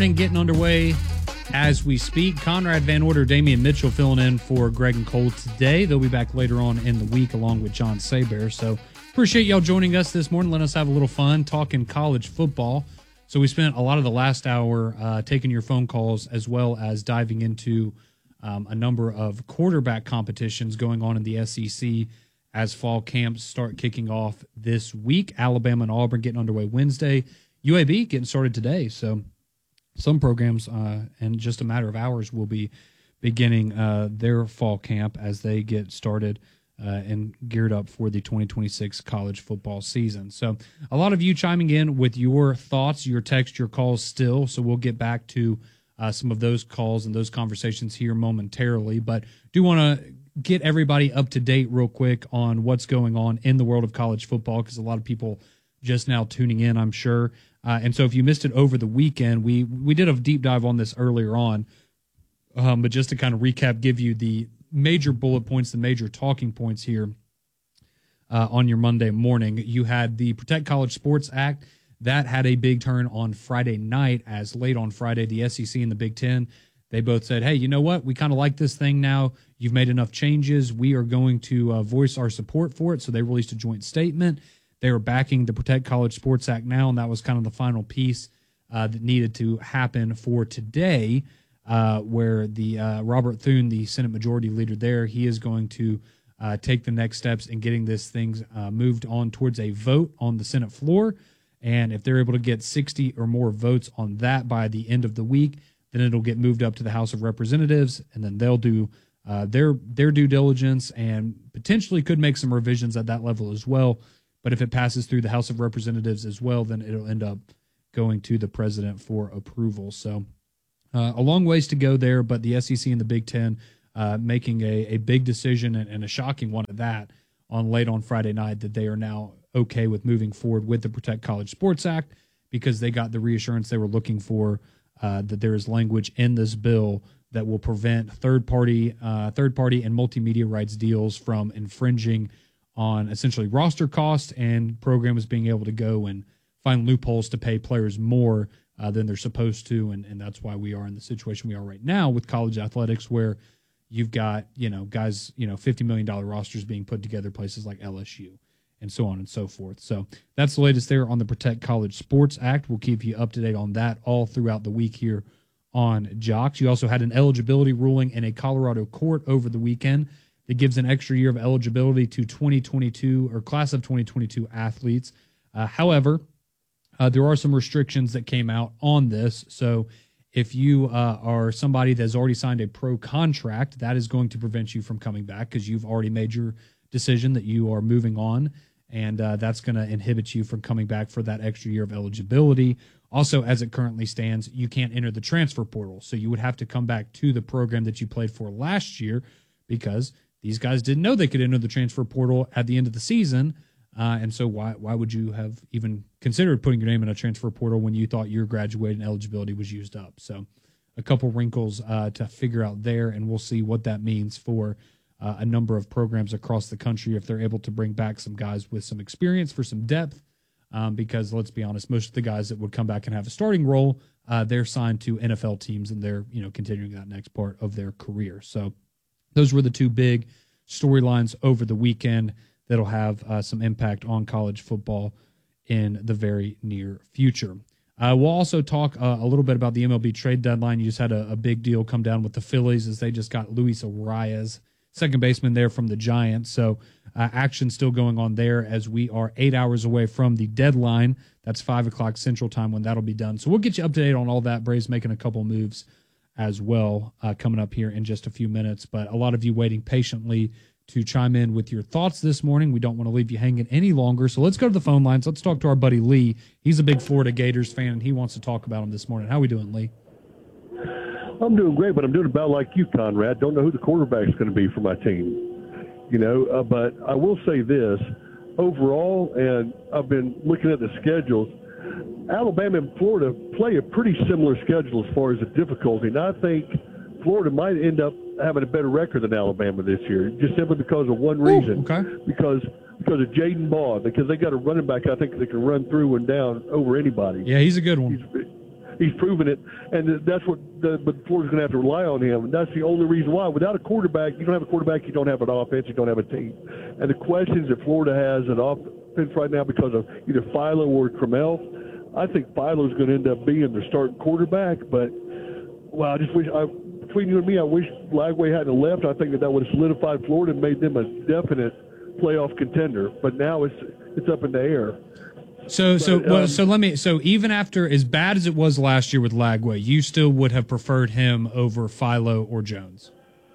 everything getting underway as we speak. Conrad Van Order, Damian Mitchell filling in for Greg and Cole today. They'll be back later on in the week along with John Saber. So appreciate y'all joining us this morning. Let us have a little fun talking college football. So we spent a lot of the last hour taking your phone calls as well as diving into a number of quarterback competitions going on in the SEC as fall camps start kicking off this week. Alabama and Auburn getting underway Wednesday. UAB getting started today. So some programs in just a matter of hours will be beginning their fall camp as they get started and geared up for the 2026 college football season. So a lot of you chiming in with your thoughts, your text, your calls still. So we'll get back to some of those calls and those conversations here momentarily, but do want to get everybody up to date real quick on what's going on in the world of college football, because a lot of people just now tuning in, I'm sure. And so if you missed it over the weekend, we did a deep dive on this earlier on, but just to kind of recap, give you the major bullet points, the major talking points here on your Monday morning. You had the Protect College Sports Act. That had a big turn on Friday night, as late on Friday, the SEC and the Big Ten, they both said, hey, you know what? We kind of like this thing now. You've made enough changes. We are going to voice our support for it. So they released a joint statement. They were backing the Protect College Sports Act now, and that was kind of the final piece that needed to happen for today, where the Robert Thune, the Senate Majority Leader there, he is going to take the next steps in getting this thing moved on towards a vote on the Senate floor. And if they're able to get 60 or more votes on that by the end of the week, then it'll get moved up to the House of Representatives, and then they'll do their due diligence and potentially could make some revisions at that level as well. But if it passes through the House of Representatives as well, then it'll end up going to the president for approval. So a long ways to go there, but the SEC and the Big Ten making a big decision and a shocking one at that late on Friday night, that they are now okay with moving forward with the Protect College Sports Act, because they got the reassurance they were looking for, that there is language in this bill that will prevent third-party and multimedia rights deals from infringing on essentially roster costs and programs being able to go and find loopholes to pay players more than they're supposed to. And that's why we are in the situation we are right now with college athletics, where you've got, guys, $50 million rosters being put together, places like LSU and so on and so forth. So that's the latest there on the Protect College Sports Act. We'll keep you up to date on that all throughout the week here on Jocks. You also had an eligibility ruling in a Colorado court over the weekend that gives an extra year of eligibility to 2022 or class of 2022 athletes. However, there are some restrictions that came out on this. So if you are somebody that's already signed a pro contract, that is going to prevent you from coming back, because you've already made your decision that you are moving on, and that's going to inhibit you from coming back for that extra year of eligibility. Also, as it currently stands, you can't enter the transfer portal, so you would have to come back to the program that you played for last year, because these guys didn't know they could enter the transfer portal at the end of the season, and so why would you have even considered putting your name in a transfer portal when you thought your graduating eligibility was used up? So a couple wrinkles to figure out there, and we'll see what that means for a number of programs across the country if they're able to bring back some guys with some experience for some depth, because let's be honest, most of the guys that would come back and have a starting role, they're signed to NFL teams, and they're continuing that next part of their career. So those were the two big storylines over the weekend that'll have some impact on college football in the very near future. We'll also talk a little bit about the MLB trade deadline. You just had a big deal come down with the Phillies, as they just got Luis Arias, second baseman there from the Giants. So action still going on there, as we are 8 hours away from the deadline. That's 5 o'clock Central Time when that'll be done. So we'll get you up to date on all that. Braves making a couple moves as well coming up here in just a few minutes. But a lot of you waiting patiently to chime in with your thoughts this morning. We don't want to leave you hanging any longer. So let's go to the phone lines. Let's talk to our buddy Lee. He's a big Florida Gators fan, and he wants to talk about them this morning. How we doing, Lee? I'm doing great, but I'm doing about like you, Conrad. Don't know who the quarterback's going to be for my team, but I will say this. Overall, and I've been looking at the schedules, Alabama and Florida play a pretty similar schedule as far as the difficulty, and I think Florida might end up having a better record than Alabama this year, just simply because of one reason. Okay. Because of Jaden Ball, because they got a running back I think that can run through and down over anybody. Yeah, he's a good one. He's proven it, and that's what. But Florida's going to have to rely on him, and that's the only reason why. Without a quarterback, you don't have a quarterback. You don't have an offense. You don't have a team. And the questions that Florida has at offense right now because of either Philo or Trammell, I think Philo's going to end up being the starting quarterback. But well, I just wish between you and me, I wish Lagway hadn't left. I think that would have solidified Florida and made them a definite playoff contender. But now it's up in the air. So even after as bad as it was last year with Lagway, you still would have preferred him over Philo or Jones?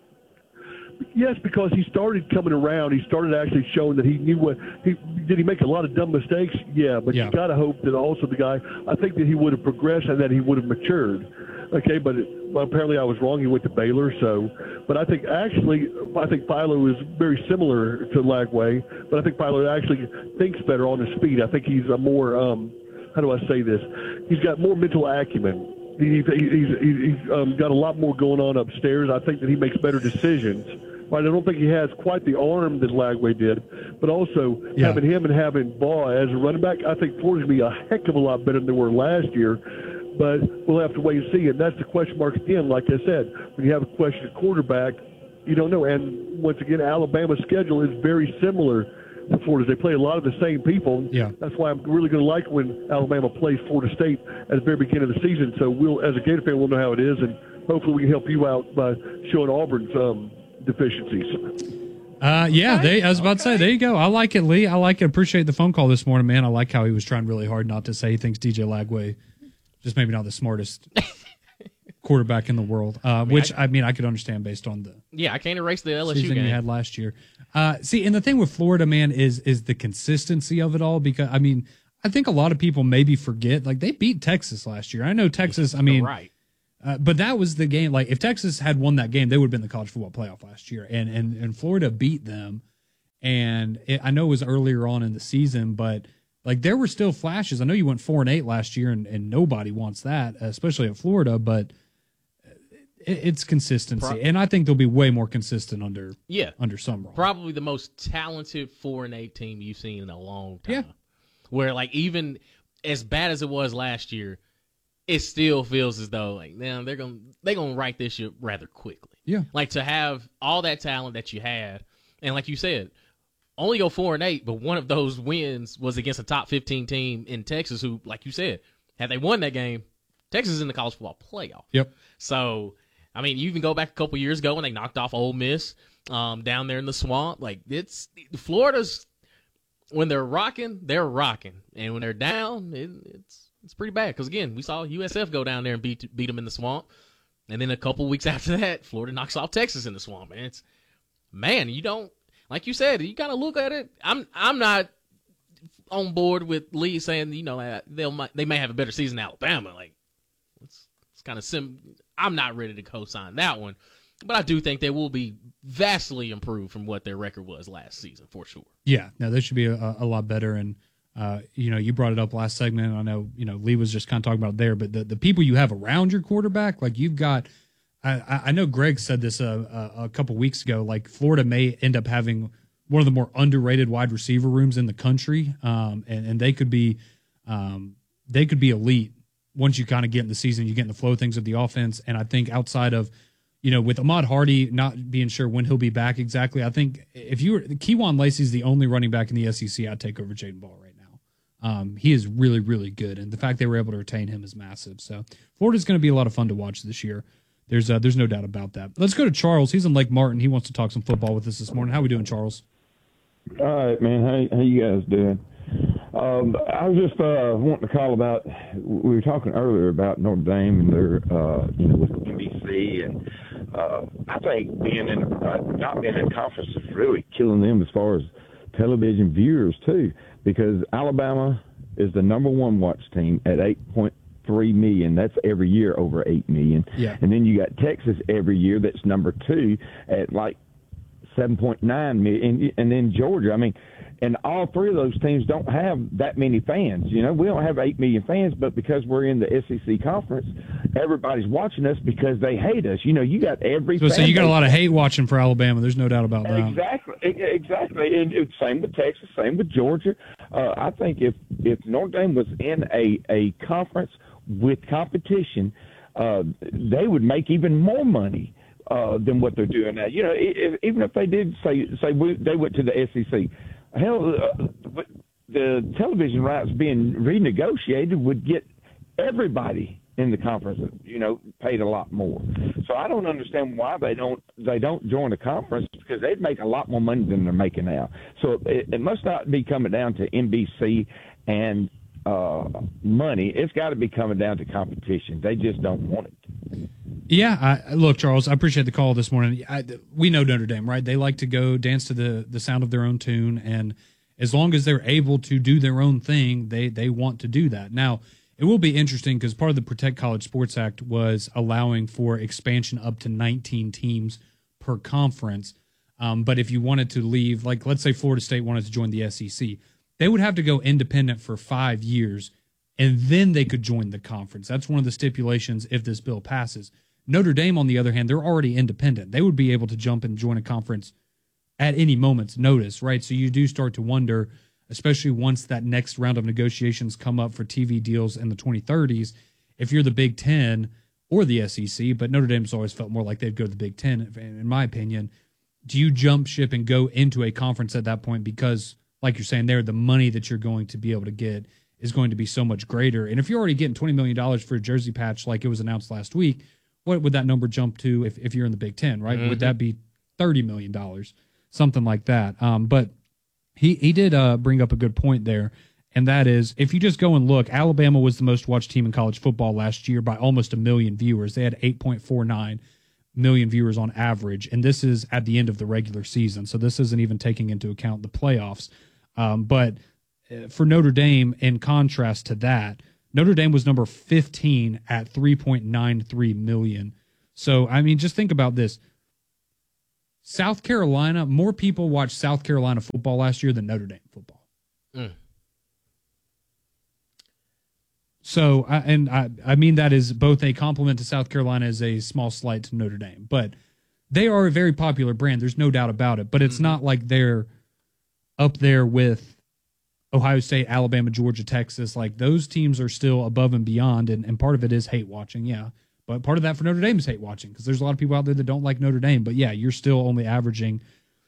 Yes, because he started coming around. He started actually showing that he knew did he make a lot of dumb mistakes? Yeah, but you got to hope that also the guy, I think that he would have progressed and that he would have matured. Okay, but apparently I was wrong. He went to Baylor, but I think Philo is very similar to Lagway, but I think Philo actually thinks better on his feet. I think he's a more, how do I say this? He's got more mental acumen. He's got a lot more going on upstairs. I think that he makes better decisions. Right? I don't think he has quite the arm that Lagway did, but also having him and having Baugh as a running back, I think Florida's going to be a heck of a lot better than they were last year. But we'll have to wait and see. And that's the question mark again. Like I said, when you have a question at quarterback, you don't know. And once again, Alabama's schedule is very similar to Florida's. They play a lot of the same people. Yeah. That's why I'm really going to like when Alabama plays Florida State at the very beginning of the season. So we'll, as a Gator fan, we'll know how it is, and hopefully we can help you out by showing Auburn's deficiencies. I was about to say, there you go. I like it, Lee. I like it. Appreciate the phone call this morning, man. I like how he was trying really hard not to say he thinks DJ Lagway just maybe not the smartest quarterback in the world, I could understand based on the I can't erase the LSU season game you had last year. And the thing with Florida, man, is the consistency of it all. Because I think a lot of people maybe forget, like they beat Texas last year. I know Texas. Right. But that was the game. Like if Texas had won that game, they would have been in the college football playoff last year, and Florida beat them. And I know it was earlier on in the season, but. Like there were still flashes. I know you went 4-8 last year, and nobody wants that, especially at Florida. But it's consistency, and I think they'll be way more consistent under Summerall. Probably the most talented 4-8 team you've seen in a long time. Yeah. Where like even as bad as it was last year, it still feels as though like now they're gonna right this ship rather quickly. Yeah. Like to have all that talent that you had, and like you said. Only go 4-8, but one of those wins was against a top 15 team in Texas who, like you said, had they won that game, Texas is in the college football playoff. Yep. So, you even go back a couple years ago when they knocked off Ole Miss down there in the swamp. Like, Florida's, when they're rocking, they're rocking. And when they're down, it's pretty bad. Because, again, we saw USF go down there and beat them in the swamp. And then a couple weeks after that, Florida knocks off Texas in the swamp. And you don't. Like you said, you gotta look at it. I'm not on board with Lee saying they may have a better season than Alabama. Like it's kind of I'm not ready to co-sign that one, but I do think they will be vastly improved from what their record was last season for sure. Yeah, no, they should be a lot better. And you brought it up last segment. I know Lee was just kind of talking about it there, but the people you have around your quarterback, like you've got. I know Greg said this a couple weeks ago. Like Florida may end up having one of the more underrated wide receiver rooms in the country, and they could be elite once you kind of get in the season. You get in the flow of things of the offense, and I think outside of with Ahmad Hardy not being sure when he'll be back exactly, I think if Kejuan Lacey's the only running back in the SEC, I'd take over Jaden Ball right now. He is really, really good, and the fact they were able to retain him is massive. So Florida's going to be a lot of fun to watch this year. There's no doubt about that. Let's go to Charles. He's in Lake Martin. He wants to talk some football with us this morning. How we doing, Charles? All right, man. How you guys doing? I was just wanting to call about. We were talking earlier about Notre Dame and their, with NBC, and I think not being in conference is really killing them as far as television viewers too, because Alabama is the number one watch team at 8.3 million. That's every year over 8 million. Yeah. And then you got Texas every year that's number 2 at like 7.9 million. And then Georgia. And all three of those teams don't have that many fans. We don't have 8 million fans, but because we're in the SEC conference, everybody's watching us because they hate us. You got every so you got a lot of hate watching for Alabama. There's no doubt about that. Exactly. And it's same with Texas, same with Georgia. I think if Notre Dame was in a conference with competition, they would make even more money than what they're doing now. You know, even if they did say they went to the SEC, hell, the television rights being renegotiated would get everybody in the conference, you know, paid a lot more. So I don't understand why they don't join the conference, because they'd make a lot more money than they're making now. So it must not be coming down to NBC and money. It's got to be coming down to competition. They just don't want it. Yeah, look, Charles, I appreciate the call this morning. We know Notre Dame, right? They like to go dance to the sound of their own tune, and as long as they're able to do their own thing, they want to do that. Now, it will be interesting because part of the Protect College Sports Act was allowing for expansion up to 19 teams per conference. But if you wanted to leave, like let's say Florida State wanted to join the SEC, they would have to go independent for 5 years, and then they could join the conference. That's one of the stipulations if this bill passes. Notre Dame, on the other hand, they're already independent. They would be able to jump and join a conference at any moment's notice, right? So you do start to wonder, especially once that next round of negotiations come up for TV deals in the 2030s, if you're the Big Ten or the SEC, but Notre Dame's always felt more like they'd go to the Big Ten, in my opinion. Do you jump ship and go into a conference at that point? Because, like you're saying there, the money that you're going to be able to get is going to be so much greater. And if you're already getting $20 million for a jersey patch like it was announced last week, what would that number jump to if you're in the Big Ten, right? Mm-hmm. Would that be $30 million? Something like that. But he did bring up a good point there, and that is, if you just go and look, Alabama was the most watched team in college football last year by almost 1 million viewers. They had 8.49 million viewers on average, and this is at the end of the regular season, so this isn't even taking into account the playoffs. But for Notre Dame, in contrast to that, Notre Dame was number 15 at 3.93 million. So, I mean, just think about this. South Carolina, more people watched South Carolina football last year than Notre Dame football. Mm. So, I mean that is both a compliment to South Carolina as a small slight to Notre Dame. But they are a very popular brand. There's no doubt about it. But it's not like they're up there with Ohio State, Alabama, Georgia, Texas. Like, those teams are still above and beyond, and part of it is hate watching, yeah. But part of that for Notre Dame is hate watching, because there's a lot of people out there that don't like Notre Dame. But, yeah, you're still only averaging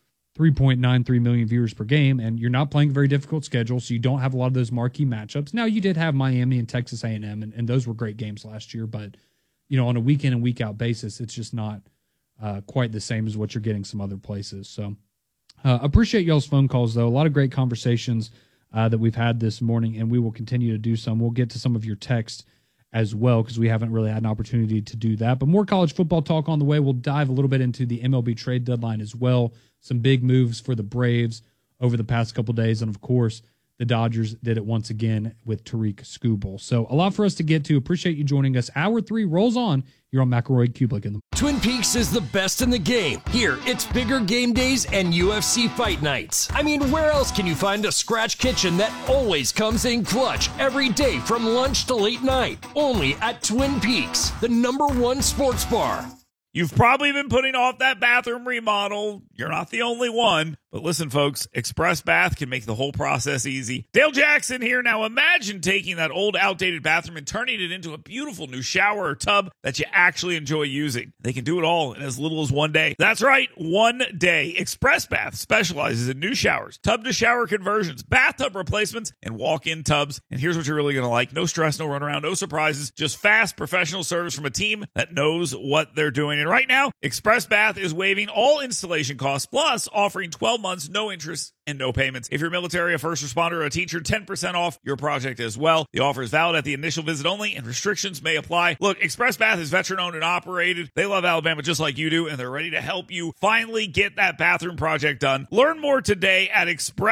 3.93 million viewers per game, and you're not playing a very difficult schedule, so you don't have a lot of those marquee matchups. Now, you did have Miami and Texas A&M, and those were great games last year. But, you know, on a week-in and week-out basis, it's just not quite the same as what you're getting some other places. So, appreciate y'all's phone calls, though. A lot of great conversations that we've had this morning, and we will continue to do some. We'll get to some of your texts as well, because we haven't really had an opportunity to do that. But more college football talk on the way. We'll dive a little bit into the MLB trade deadline as well. Some big moves for the Braves over the past couple days. And, of course, the Dodgers did it once again with Tariq Skubal. So a lot for us to get to. Appreciate you joining us. Hour 3 rolls on. You're on McElroy Kublik in the Twin Peaks is the best in the game. Here, it's bigger game days and UFC fight nights. I mean, where else can you find a scratch kitchen that always comes in clutch every day from lunch to late night? Only at Twin Peaks, the #1 sports bar. You've probably been putting off that bathroom remodel. You're not the only one. But listen, folks, Express Bath can make the whole process easy. Dale Jackson here. Now imagine taking that old, outdated bathroom and turning it into a beautiful new shower or tub that you actually enjoy using. They can do it all in as little as 1 day. That's right, 1 day. Express Bath specializes in new showers, tub-to-shower conversions, bathtub replacements, and walk-in tubs. And here's what you're really going to like. No stress, no runaround, no surprises. Just fast, professional service from a team that knows what they're doing. And right now, Express Bath is waiving all installation costs, plus offering 12 months, no interest, and no payments. If you're military, a first responder, or a teacher, 10% off your project as well. The offer is valid at the initial visit only, and restrictions may apply. Look, Express Bath is veteran-owned and operated. They love Alabama just like you do, and they're ready to help you finally get that bathroom project done. Learn more today at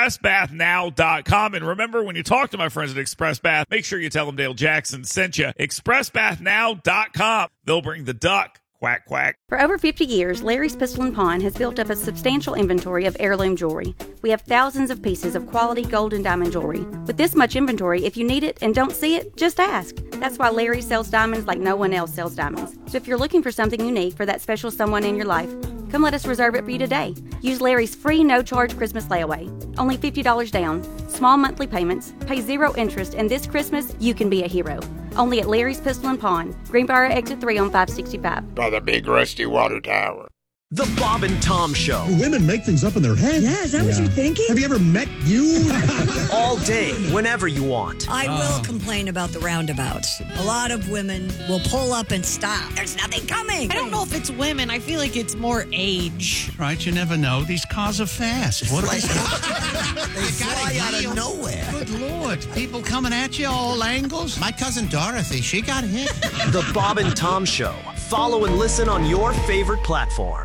expressbathnow.com. And remember, when you talk to my friends at Express Bath, make sure you tell them Dale Jackson sent you. expressbathnow.com. They'll bring the duck. Quack, quack. For over 50 years, Larry's Pistol and Pawn has built up a substantial inventory of heirloom jewelry. We have thousands of pieces of quality gold and diamond jewelry. With this much inventory, if you need it and don't see it, just ask. That's why Larry sells diamonds like no one else sells diamonds. So if you're looking for something unique for that special someone in your life, come let us reserve it for you today. Use Larry's free no-charge Christmas layaway. Only $50 down, small monthly payments, pay 0 interest, and this Christmas, you can be a hero. Only at Larry's Pistol and Pawn, Greenbrier Exit 3 on 565. By the big rusty water tower. The Bob and Tom Show. Women make things up in their head. Yeah, is that what you're thinking? Have you ever met you? All day, whenever you want. I will complain about the roundabouts. A lot of women will pull up and stop. There's nothing coming. I don't know if it's women. I feel like it's more age. Right, you never know. These cars are fast. What they fly out of nowhere. Good Lord. People coming at you all angles. My cousin Dorothy, she got hit. The Bob and Tom Show. Follow and listen on your favorite platform.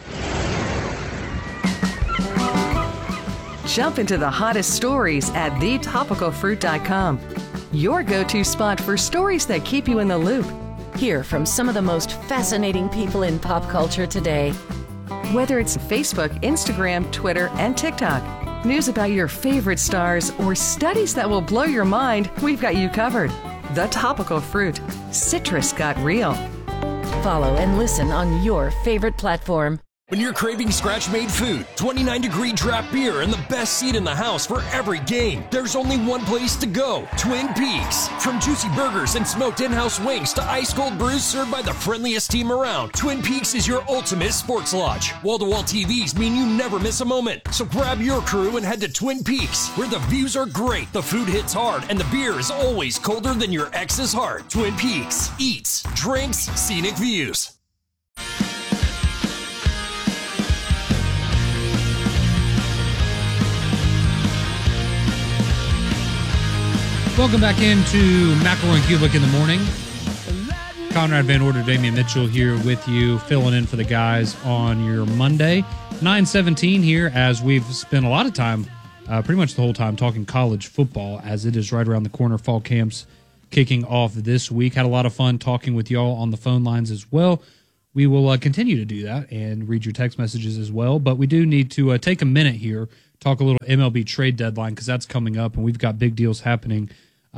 Jump into the hottest stories at thetopicalfruit.com. Your go-to spot for stories that keep you in the loop. Hear from some of the most fascinating people in pop culture today. Whether it's Facebook, Instagram, Twitter, and TikTok, news about your favorite stars, or studies that will blow your mind, we've got you covered. The Topical Fruit. Citrus got real. Follow and listen on your favorite platform. When you're craving scratch-made food, 29-degree draft beer, and the best seat in the house for every game, there's only one place to go, Twin Peaks. From juicy burgers and smoked in-house wings to ice-cold brews served by the friendliest team around, Twin Peaks is your ultimate sports lodge. Wall-to-wall TVs mean you never miss a moment. So grab your crew and head to Twin Peaks, where the views are great, the food hits hard, and the beer is always colder than your ex's heart. Twin Peaks. Eats, drinks, scenic views. Welcome back into McElroy and Kulik in the morning. Conrad Van Order, Damian Mitchell here with you, filling in for the guys on your Monday. 9:17 here, as we've spent a lot of time, pretty much the whole time, talking college football, as it is right around the corner. Fall camps kicking off this week. Had a lot of fun talking with y'all on the phone lines as well. We will continue to do that and read your text messages as well. But we do need to take a minute here, talk a little MLB trade deadline, because that's coming up, and we've got big deals happening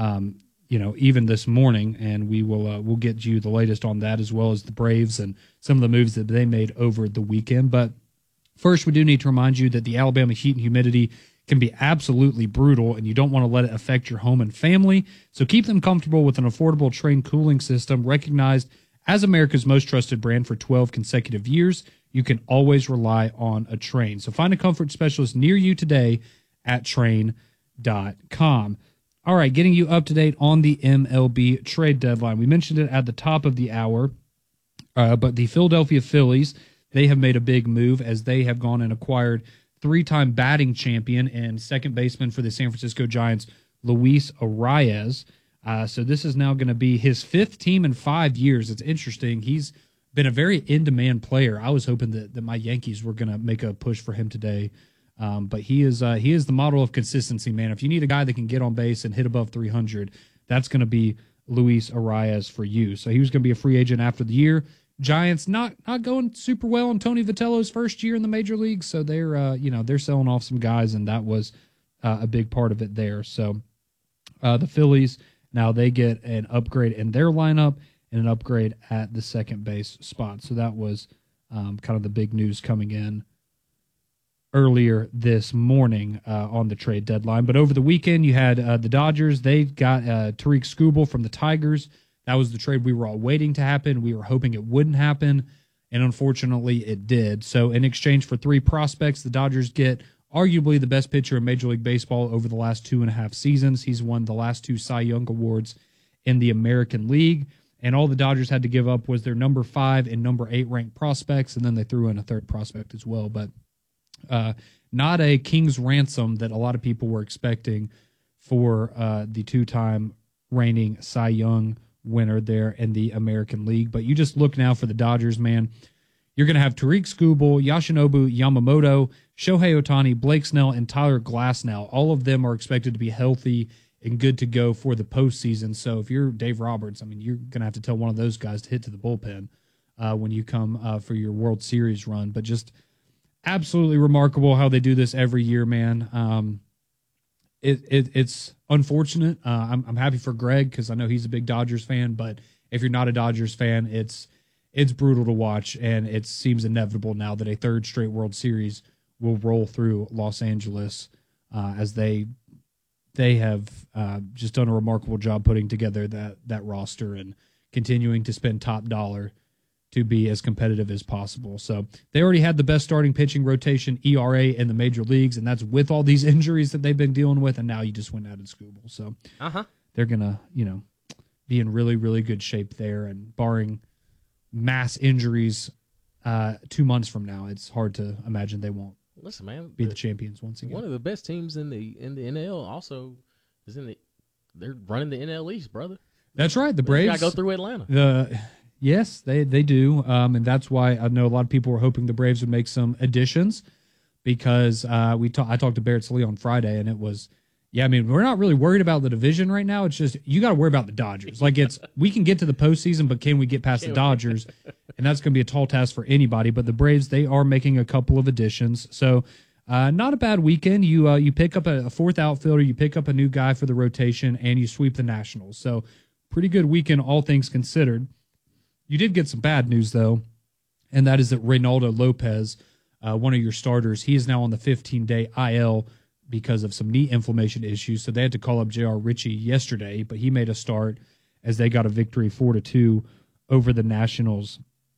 even this morning, and we'll get you the latest on that, as well as the Braves and some of the moves that they made over the weekend. But first, we do need to remind you that the Alabama heat and humidity can be absolutely brutal, and you don't want to let it affect your home and family. So keep them comfortable with an affordable Trane cooling system, recognized as America's most trusted brand for 12 consecutive years. You can always rely on a Trane. So find a comfort specialist near you today at Trane.com. All right, getting you up to date on the MLB trade deadline. We mentioned it at the top of the hour, but the Philadelphia Phillies, they have made a big move, as they have gone and acquired three-time batting champion and second baseman for the San Francisco Giants, Luis Arias. So this is now going to be his fifth team in 5 years. It's interesting. He's been a very in-demand player. I was hoping that my Yankees were going to make a push for him today. But he is the model of consistency, man. If you need a guy that can get on base and hit above 300, that's going to be Luis Arias for you. So he was going to be a free agent after the year. Giants not going super well in Tony Vitello's first year in the major leagues, so they're selling off some guys, and that was a big part of it there. So the Phillies, now they get an upgrade in their lineup and an upgrade at the second base spot. So that was kind of the big news coming in earlier this morning on the trade deadline. But over the weekend, you had the Dodgers. They got Tariq Skubal from the Tigers. That was the trade we were all waiting to happen. We were hoping it wouldn't happen, and unfortunately it did. So in exchange for three prospects, the Dodgers get arguably the best pitcher in Major League Baseball over the last 2.5 seasons. He's won the last 2 Cy Young Awards in the American League, and all the Dodgers had to give up was their number 5 and number 8 ranked prospects, and then they threw in a third prospect as well. But not a king's ransom that a lot of people were expecting for the 2-time reigning Cy Young winner there in the American League. But you just look now for the Dodgers, man. You're going to have Tariq Skubal, Yoshinobu Yamamoto, Shohei Ohtani, Blake Snell, and Tyler Glasnow. All of them are expected to be healthy and good to go for the postseason. So if you're Dave Roberts, I mean, you're going to have to tell one of those guys to hit to the bullpen when you come for your World Series run. But just absolutely remarkable how they do this every year, man. It's unfortunate. I'm happy for Greg because I know he's a big Dodgers fan, but if you're not a Dodgers fan, it's brutal to watch, and it seems inevitable now that a third straight World Series will roll through Los Angeles as they they have just done a remarkable job putting together that roster and continuing to spend top dollar to be as competitive as possible. So they already had the best starting pitching rotation ERA in the major leagues, and that's with all these injuries that they've been dealing with, and now you just went out of Scooble. So they're going to, be in really, really good shape there, and barring mass injuries 2 months from now, it's hard to imagine they won't be the champions once again. One of the best teams in the NL also is they're running the NL East, brother. That's right. The Braves got to go through Atlanta. Yes, they do, and that's why I know a lot of people were hoping the Braves would make some additions because I talked to Barrett Sallee on Friday, and it was, we're not really worried about the division right now. It's just you got to worry about the Dodgers. Like we can get to the postseason, but can we get past the Dodgers? And that's going to be a tall task for anybody. But the Braves, they are making a couple of additions, so not a bad weekend. You pick up a fourth outfielder, you pick up a new guy for the rotation, and you sweep the Nationals. So pretty good weekend, all things considered. You did get some bad news, though, and that is that Reynaldo Lopez, one of your starters, he is now on the 15-day IL because of some knee inflammation issues. So they had to call up J.R. Ritchie yesterday, but he made a start as they got a victory 4-2 over the Nationals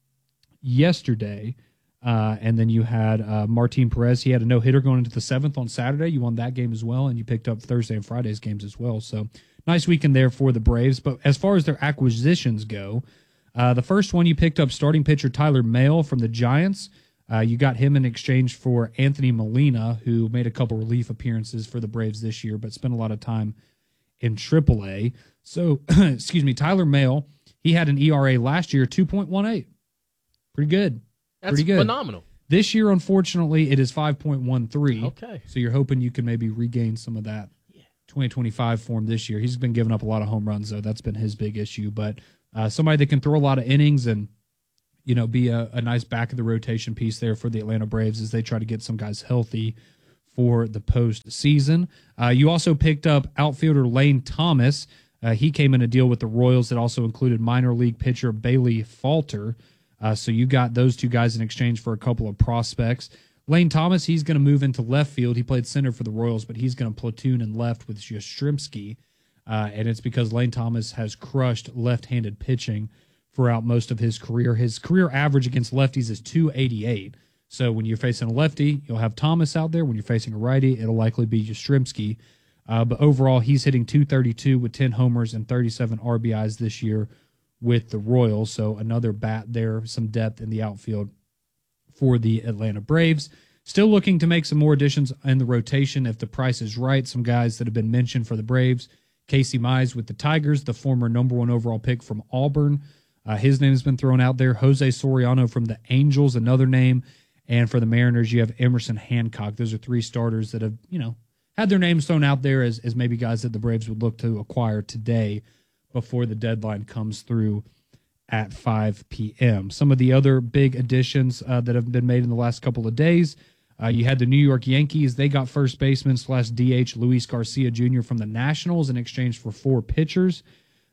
yesterday. And then you had Martin Perez. He had a no-hitter going into the 7th on Saturday. You won that game as well, and you picked up Thursday and Friday's games as well. So nice weekend there for the Braves. But as far as their acquisitions go, the first one you picked up starting pitcher Tyler Mahle from the Giants. You got him in exchange for Anthony Molina, who made a couple relief appearances for the Braves this year, but spent a lot of time in AAA. So, Tyler Mahle, he had an ERA last year, 2.18. Pretty good. That's phenomenal. This year, unfortunately, it is 5.13. Okay. So you're hoping you can maybe regain some of that 2025 form this year. He's been giving up a lot of home runs, though. That's been his big issue, but somebody that can throw a lot of innings and, be a nice back of the rotation piece there for the Atlanta Braves as they try to get some guys healthy for the postseason. You also picked up outfielder Lane Thomas. He came in a deal with the Royals that also included minor league pitcher Bailey Falter. So you got those two guys in exchange for a couple of prospects. Lane Thomas, he's going to move into left field. He played center for the Royals, but he's going to platoon in left with Yastrzemski. And it's because Lane Thomas has crushed left-handed pitching throughout most of his career. His career average against lefties is 288. So when you're facing a lefty, you'll have Thomas out there. When you're facing a righty, it'll likely be Yastrzemski. But overall, he's hitting 232 with 10 homers and 37 RBIs this year with the Royals. So another bat there, some depth in the outfield for the Atlanta Braves. Still looking to make some more additions in the rotation if the price is right. Some guys that have been mentioned for the Braves. Casey Mize with the Tigers, the former number 1 overall pick from Auburn. His name has been thrown out there. Jose Soriano from the Angels, another name. And for the Mariners, you have Emerson Hancock. Those are 3 starters that have, had their names thrown out there as maybe guys that the Braves would look to acquire today before the deadline comes through at 5 p.m. Some of the other big additions that have been made in the last couple of days, you had the New York Yankees. They got first baseman / DH Luis Garcia Jr. from the Nationals in exchange for 4 pitchers.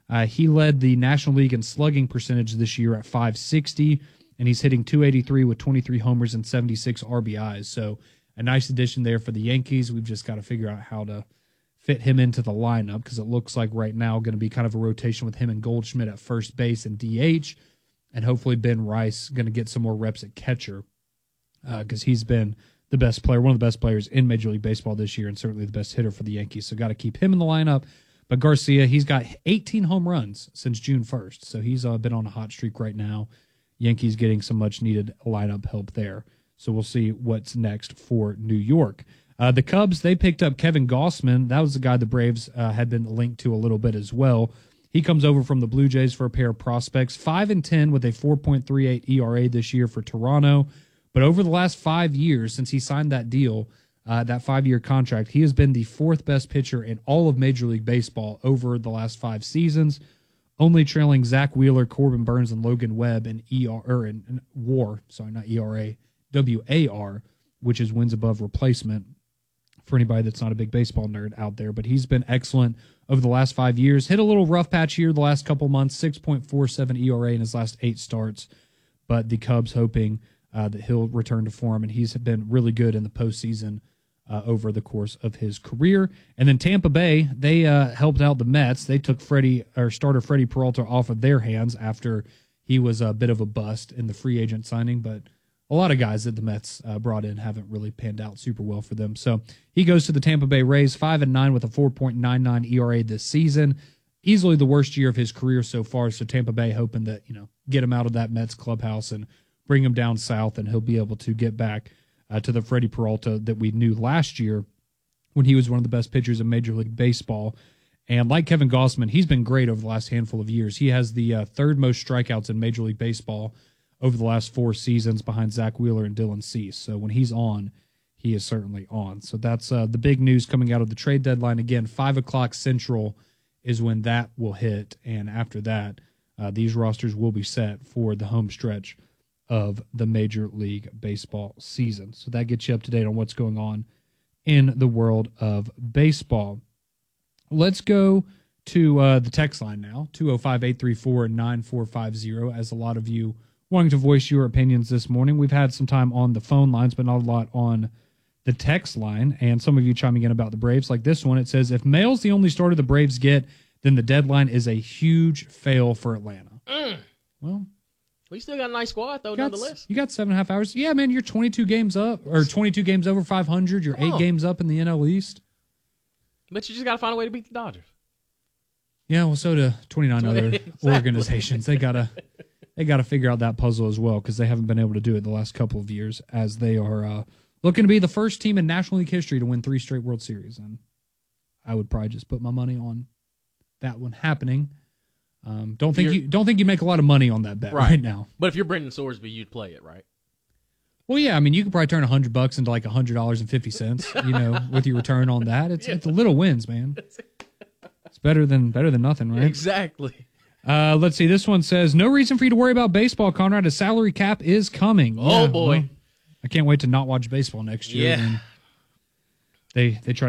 He led the National League in slugging percentage this year at .560, and he's hitting 283 with 23 homers and 76 RBIs. So a nice addition there for the Yankees. We've just got to figure out how to fit him into the lineup because it looks like right now going to be kind of a rotation with him and Goldschmidt at first base and DH, and hopefully Ben Rice going to get some more reps at catcher because he's been the best player, one of the best players in Major League Baseball this year and certainly the best hitter for the Yankees. So got to keep him in the lineup. But Garcia, he's got 18 home runs since June 1st, so he's been on a hot streak right now. Yankees getting some much-needed lineup help there. So we'll see what's next for New York. The Cubs, they picked up Kevin Gausman. That was the guy the Braves had been linked to a little bit as well. He comes over from the Blue Jays for a pair of prospects. 5-10 with a 4.38 ERA this year for Toronto. But over the last 5 years since he signed that deal, that 5-year contract, he has been the 4th best pitcher in all of Major League Baseball over the last 5 seasons, only trailing Zach Wheeler, Corbin Burns, and Logan Webb in WAR, which is wins above replacement for anybody that's not a big baseball nerd out there. But he's been excellent over the last 5 years. Hit a little rough patch here the last couple months, 6.47 ERA in his last 8 starts. But the Cubs hoping that he'll return to form, and he's been really good in the postseason over the course of his career. And then Tampa Bay, they helped out the Mets. They took starter Freddie Peralta off of their hands after he was a bit of a bust in the free agent signing, but a lot of guys that the Mets brought in haven't really panned out super well for them. So he goes to the Tampa Bay Rays, 5-9 with a 4.99 ERA this season. Easily the worst year of his career so far. So Tampa Bay hoping that, get him out of that Mets clubhouse and bring him down south, and he'll be able to get back to the Freddie Peralta that we knew last year when he was one of the best pitchers in Major League Baseball. And like Kevin Gausman, he's been great over the last handful of years. He has the third most strikeouts in Major League Baseball over the last 4 seasons behind Zach Wheeler and Dylan Cease. So when he's on, he is certainly on. So that's the big news coming out of the trade deadline. Again, 5 o'clock Central is when that will hit. And after that, these rosters will be set for the home stretch of the Major League Baseball season. So that gets you up to date on what's going on in the world of baseball. Let's go to the text line now, 205-834-9450, as a lot of you wanting to voice your opinions this morning. We've had some time on the phone lines, but not a lot on the text line, and some of you chiming in about the Braves. Like this one, it says, if Mail's the only starter the Braves get, then the deadline is a huge fail for Atlanta. Well, we still got a nice squad, though, nonetheless. You got 7.5 hours. Yeah, man, you're 22 games up, or 22 games over 500. You're 8 games up in the NL East. But you just got to find a way to beat the Dodgers. Yeah, well, so do 29 other organizations. They gotta figure out that puzzle as well, because they haven't been able to do it the last couple of years, as they are looking to be the first team in National League history to win 3 straight World Series. And I would probably just put my money on that one happening. Don't think you make a lot of money on that bet right now. But if you're Brendan Sorsby, you'd play it, right? Well, yeah, I mean, you could probably turn $100 into like $100.50, with your return on that. It's a little wins, man. It's better than nothing, right? Exactly. Let's see. This one says, no reason for you to worry about baseball, Conrad. A salary cap is coming. Oh, boy. Well, I can't wait to not watch baseball next year. Yeah. They try